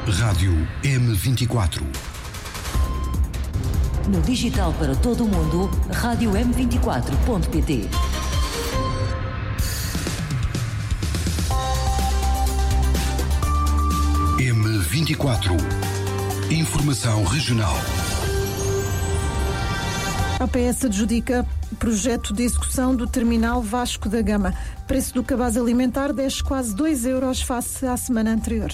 Rádio M24. No digital para todo o mundo, rádio m24.pt. M24. Informação regional. A APS adjudica projeto de execução do terminal Vasco da Gama. Preço do cabaz alimentar desce quase 2 euros face à semana anterior.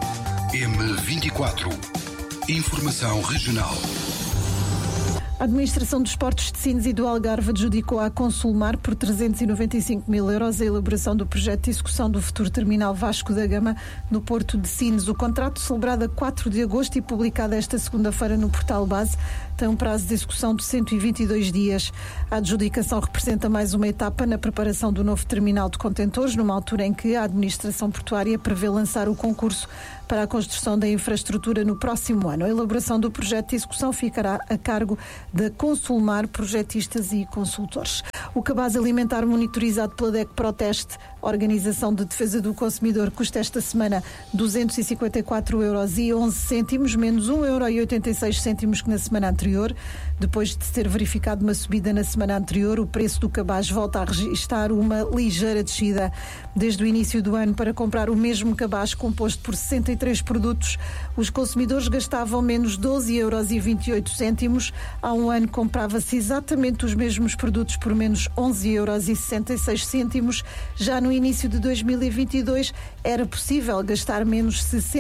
M24. Informação regional. A Administração dos Portos de Sines e do Algarve adjudicou à Consulmar por 395 mil euros a elaboração do projeto de execução do futuro terminal Vasco da Gama no Porto de Sines. O contrato, celebrado a 4 de agosto e publicado esta segunda-feira no portal Base, tem um prazo de execução de 122 dias. A adjudicação representa mais uma etapa na preparação do novo terminal de contentores, numa altura em que a Administração Portuária prevê lançar o concurso para a construção da infraestrutura no próximo ano. A elaboração do projeto de execução ficará a cargo da Consulmar, projetistas e consultores. O cabaz alimentar monitorizado pela DEC Proteste, Organização de Defesa do Consumidor, custa esta semana 254,11 euros, menos 1,86 euro que na semana anterior. Depois de se ter verificado uma subida na semana anterior, o preço do cabaz volta a registrar uma ligeira descida. Desde o início do ano, para comprar o mesmo cabaz composto por 63 produtos, os consumidores gastavam menos 12,28 euros. Há um ano comprava-se exatamente os mesmos produtos por menos 11,66 euros. Já no início de 2022 era possível gastar menos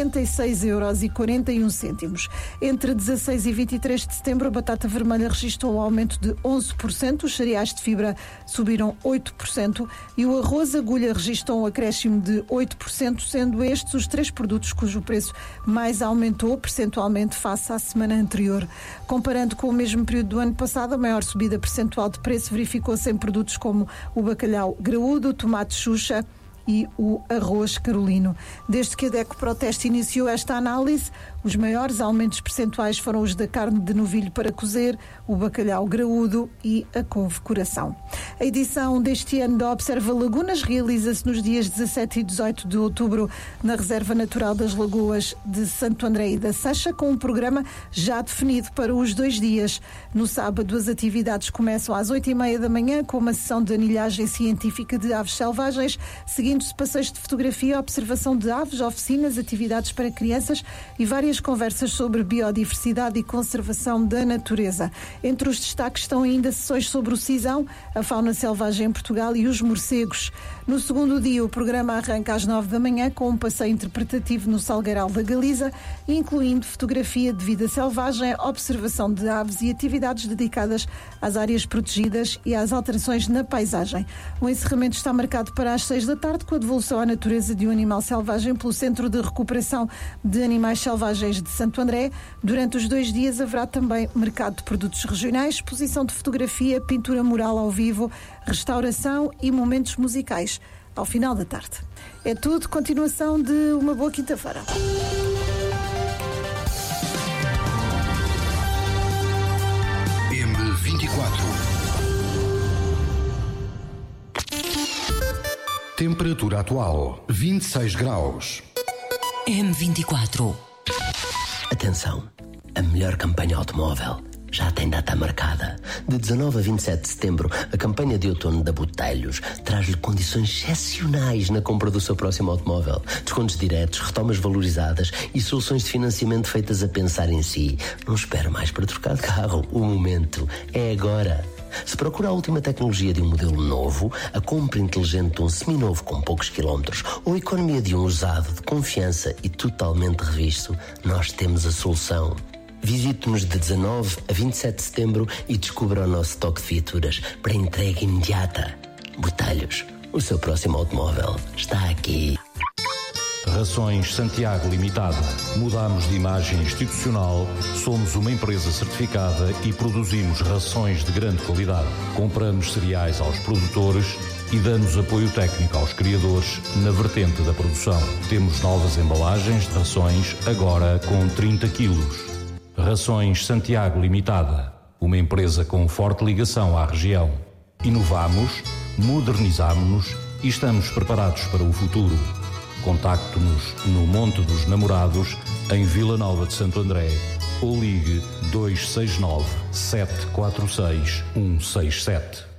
66,41 euros. Entre 16 e 23 de setembro, a batata vermelha registrou um aumento de 11%, os cereais de fibra subiram 8% e o arroz agulha registrou um acréscimo de 8%, sendo estes os três produtos cujo preço mais aumentou percentualmente face à semana anterior. Comparando com o mesmo período do ano passado, a maior subida percentual de preço verificou-se em produtos como o bacalhau graúdo, o tomate xuxa e o arroz carolino. Desde que a DEC Proteste iniciou esta análise, os maiores aumentos percentuais foram os da carne de novilho para cozer, o bacalhau graúdo e a couve-coração. A edição deste ano da Observa Lagunas realiza-se nos dias 17 e 18 de outubro na Reserva Natural das Lagoas de Santo André e da Sancha, com um programa já definido para os 2 dias. No sábado, as atividades começam às 8h30 da manhã com uma sessão de anilhagem científica de aves selvagens, seguindo-se passeios de fotografia, observação de aves, oficinas, atividades para crianças e várias conversas sobre biodiversidade e conservação da natureza. Entre os destaques estão ainda sessões sobre o cisão, a fauna selvagem em Portugal e os morcegos. No segundo dia, o programa arranca às 9 da manhã com um passeio interpretativo no Salgueiral da Galiza, incluindo fotografia de vida selvagem, observação de aves e atividades dedicadas às áreas protegidas e às alterações na paisagem. O encerramento está marcado para as 6 da tarde, com a devolução à natureza de um animal selvagem pelo Centro de Recuperação de Animais Selvagens de Santo André. Durante os 2 dias haverá também mercado de produtos regionais, exposição de fotografia, pintura mural ao vivo, restauração e momentos musicais ao final da tarde. É tudo, continuação de uma boa quinta-feira. M24. Temperatura atual 26 graus. M24. Atenção, a melhor campanha automóvel já tem data marcada. De 19 a 27 de setembro, a campanha de outono da Botelhos traz-lhe condições excepcionais na compra do seu próximo automóvel. Descontos diretos, retomas valorizadas e soluções de financiamento feitas a pensar em si. Não espere mais para trocar de carro. O momento é agora. Se procura a última tecnologia de um modelo novo, a compra inteligente de um seminovo com poucos quilómetros ou a economia de um usado de confiança e totalmente revisto, nós temos a solução. Visite-nos de 19 a 27 de setembro e descubra o nosso estoque de viaturas para entrega imediata. Botelhos, o seu próximo automóvel está aqui. Rações Santiago Limitada. Mudamos de imagem institucional, somos uma empresa certificada e produzimos rações de grande qualidade. Compramos cereais aos produtores e damos apoio técnico aos criadores na vertente da produção. Temos novas embalagens de rações, agora com 30 quilos. Rações Santiago Limitada. Uma empresa com forte ligação à região. Inovamos, modernizamos-nos e estamos preparados para o futuro. Contacte-nos no Monte dos Namorados, em Vila Nova de Santo André, ou ligue 269 746 167.